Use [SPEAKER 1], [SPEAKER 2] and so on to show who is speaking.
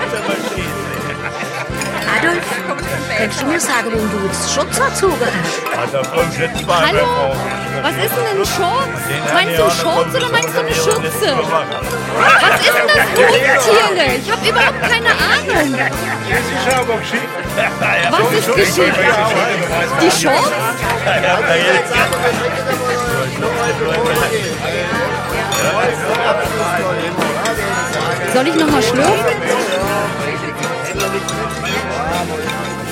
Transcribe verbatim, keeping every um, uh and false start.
[SPEAKER 1] Adolf, kannst du mir sagen, warum du jetzt Schutz erzogen hast?
[SPEAKER 2] Hallo, was ist denn ein Schurz? Meinst du einen Schurz oder meinst du eine Schürze? Was ist denn das Wurmtierle? Ich habe überhaupt keine Ahnung. Was ist geschickt? Die Schurz? Soll ich noch mal schlürfen?